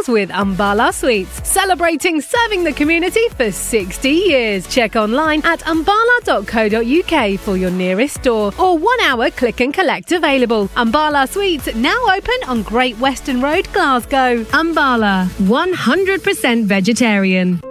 with Umbala Sweets, celebrating serving the community for 60 years. Check online at umbala.co.uk for your nearest store or 1 hour click and collect available. Umbala Sweets now open on Great Western Road, Glasgow. Umbala, 100% vegetarian.